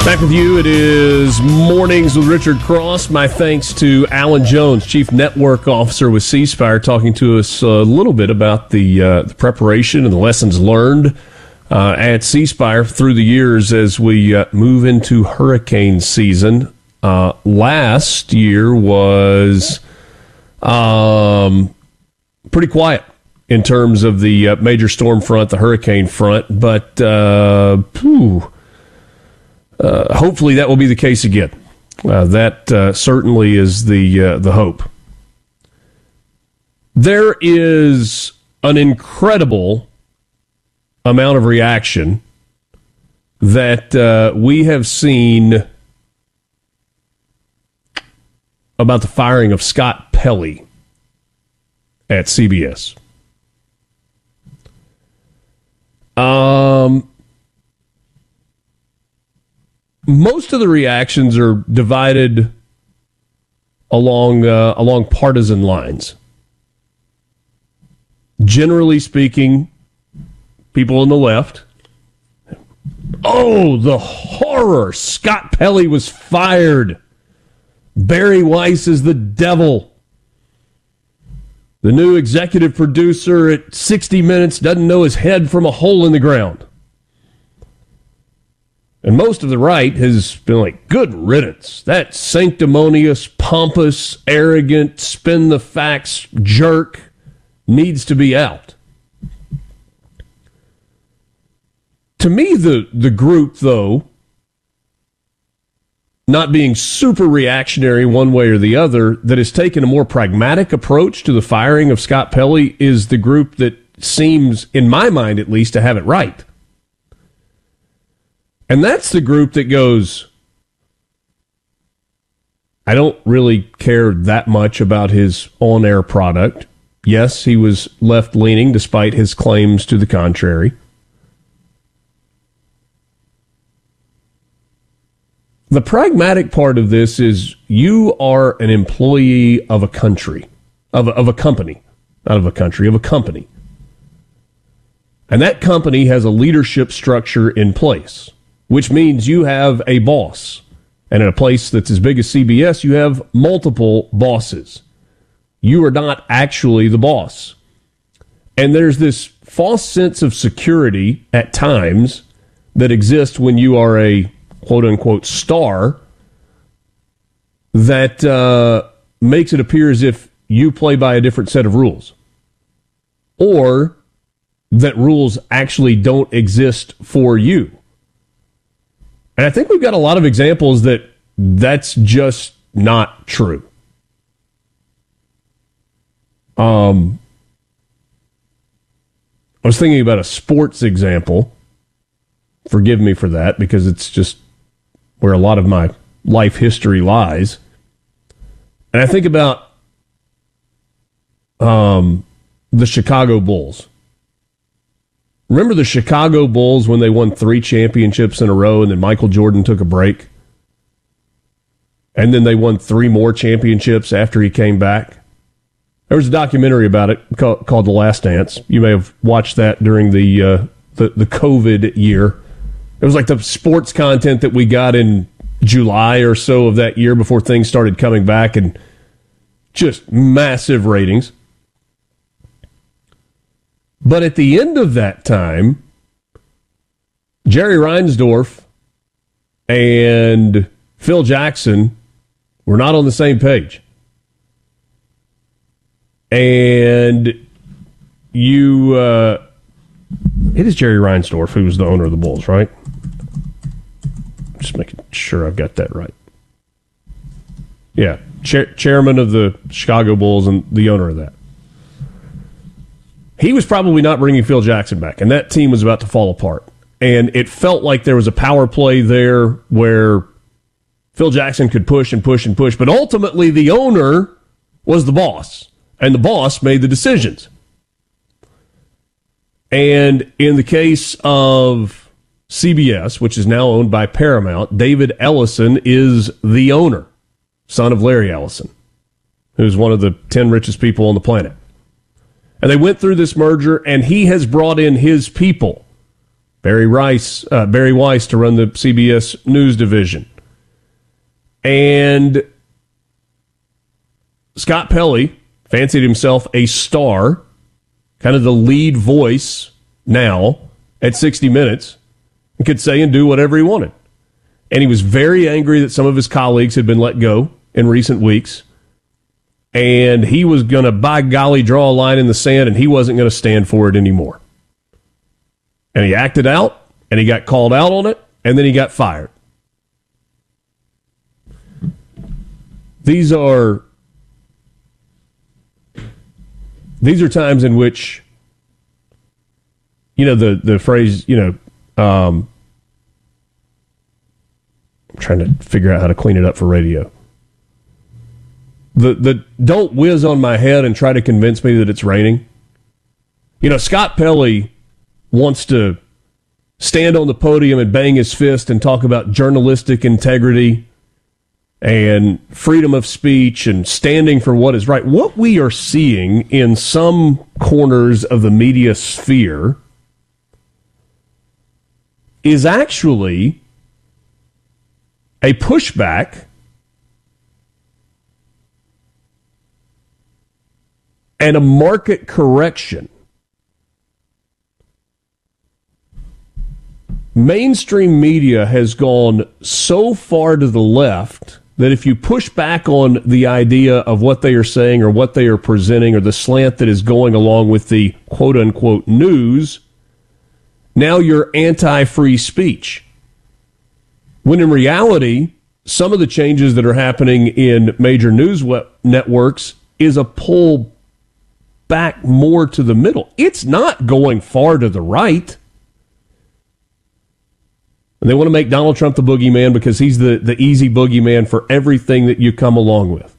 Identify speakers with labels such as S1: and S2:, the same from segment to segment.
S1: Back with you. It is Mornings with Richard Cross. My thanks to Alan Jones, Chief Network Officer with C Spire, talking to us a little bit about the preparation and the lessons learned at C Spire through the years as we move into hurricane season. Last year was pretty quiet in terms of the major storm front, the hurricane front, but hopefully that will be the case again. That certainly is the hope. There is an incredible amount of reaction that we have seen about the firing of Scott Pelley at CBS. Most of the reactions are divided along partisan lines. Generally speaking, people on the left, oh, the horror! Scott Pelley was fired. Barry Weiss is the devil. The new executive producer at 60 Minutes doesn't know his head from a hole in the ground. And most of the right has been like, good riddance. That sanctimonious, pompous, arrogant, spin the facts jerk needs to be out. To me, the group, though, not being super reactionary one way or the other, that has taken a more pragmatic approach to the firing of Scott Pelley is the group that seems, in my mind at least, to have it right. And that's the group that goes, I don't really care that much about his on-air product. Yes, he was left-leaning despite his claims to the contrary. The pragmatic part of this is you are an employee of a country, of a company, not of a country, of a company. And that company has a leadership structure in place, which means you have a boss. And in a place that's as big as CBS, you have multiple bosses. You are not actually the boss. And there's this false sense of security at times that exists when you are a quote-unquote star that makes it appear as if you play by a different set of rules. Or that rules actually don't exist for you. And I think we've got a lot of examples that that's just not true. I was thinking about a sports example. Forgive me for that, because it's just where a lot of my life history lies. And I think about the Chicago Bulls. Remember the Chicago Bulls when they won 3 championships in a row and then Michael Jordan took a break? And then they won 3 more championships after he came back? There was a documentary about it called The Last Dance. You may have watched that during the COVID year. It was like the sports content that we got in July or so of that year before things started coming back, and just massive ratings. But at the end of that time, Jerry Reinsdorf and Phil Jackson were not on the same page. And it is Jerry Reinsdorf who was the owner of the Bulls, right? Just making sure I've got that right. Yeah, chairman of the Chicago Bulls and the owner of that. He was probably not bringing Phil Jackson back, and that team was about to fall apart. And it felt like there was a power play there where Phil Jackson could push and push and push, but ultimately the owner was the boss, and the boss made the decisions. And in the case of CBS, which is now owned by Paramount, David Ellison is the owner, son of Larry Ellison, who's one of the 10 richest people on the planet. And they went through this merger, and he has brought in his people. Barry Weiss to run the CBS News division. And Scott Pelley fancied himself a star, kind of the lead voice now at 60 Minutes, and could say and do whatever he wanted. And he was very angry that some of his colleagues had been let go in recent weeks. And he was going to, by golly, draw a line in the sand, and he wasn't going to stand for it anymore. And he acted out, and he got called out on it, and then he got fired. These are times in which, the phrase, I'm trying to figure out how to clean it up for radio. The don't whiz on my head and try to convince me that it's raining. Scott Pelley wants to stand on the podium and bang his fist and talk about journalistic integrity and freedom of speech and standing for what is right. What we are seeing in some corners of the media sphere is actually a pushback and a market correction. Mainstream media has gone so far to the left that if you push back on the idea of what they are saying or what they are presenting or the slant that is going along with the quote-unquote news, now you're anti-free speech. When in reality, some of the changes that are happening in major news networks is a pull back more to the middle. It's not going far to the right. And they want to make Donald Trump the boogeyman because he's the easy boogeyman for everything that you come along with.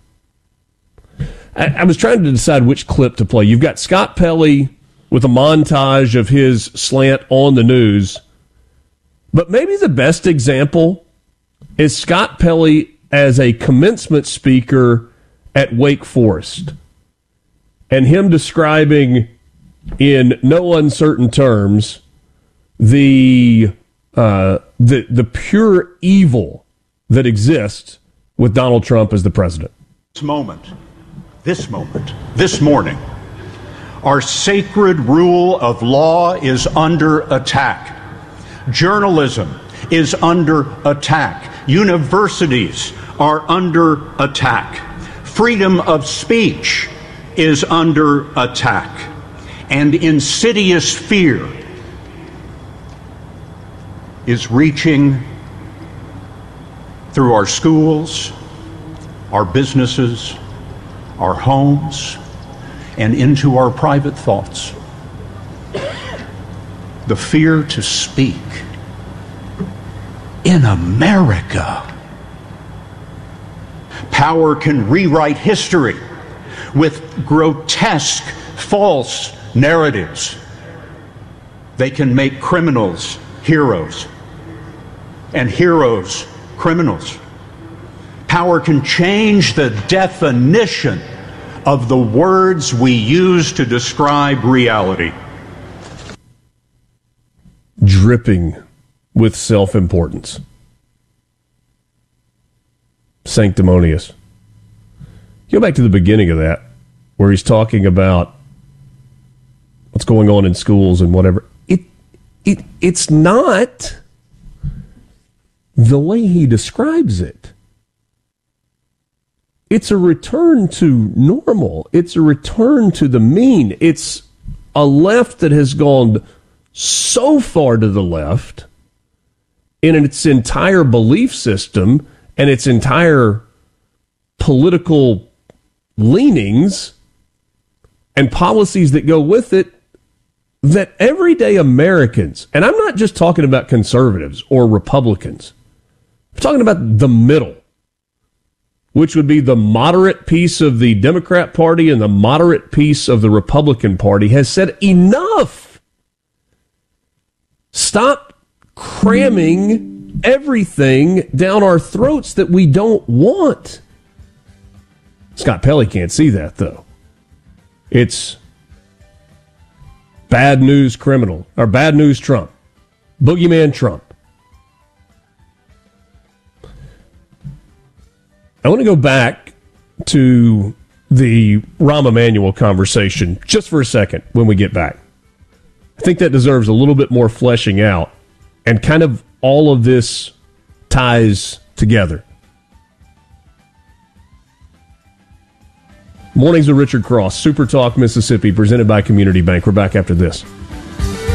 S1: I was trying to decide which clip to play. You've got Scott Pelley with a montage of his slant on the news. But maybe the best example is Scott Pelley as a commencement speaker at Wake Forest. And him describing in no uncertain terms the pure evil that exists with Donald Trump as the president.
S2: This morning, our sacred rule of law is under attack. Journalism is under attack. Universities are under attack. Freedom of speech is under attack. And insidious fear is reaching through our schools, our businesses, our homes, and into our private thoughts. The fear to speak in America. Power can rewrite history with grotesque, false narratives. They can make criminals heroes and heroes criminals. Power can change the definition of the words we use to describe reality.
S1: Dripping with self-importance. Sanctimonious. Go back to the beginning of that, where he's talking about what's going on in schools and whatever. It's not the way he describes it. It's a return to normal. It's a return to the mean. It's a left that has gone so far to the left in its entire belief system and its entire political leanings and policies that go with it, that everyday Americans, and I'm not just talking about conservatives or Republicans, I'm talking about the middle, which would be the moderate piece of the Democrat Party and the moderate piece of the Republican Party, has said enough. Stop cramming everything down our throats that we don't want. Scott Pelley can't see that, though. It's bad news criminal, or bad news Trump, Boogeyman Trump. I want to go back to the Rahm Emanuel conversation just for a second when we get back. I think that deserves a little bit more fleshing out, and kind of all of this ties together. Mornings with Richard Cross, Super Talk Mississippi, presented by Community Bank. We're back after this.